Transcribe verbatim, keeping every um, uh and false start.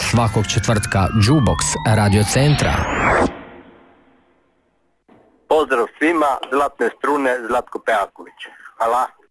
svakog četvrtka Jukebox Radio Centra. Pozdrav svima, Zlatne strune, Zlatko Pejaković. Hvala.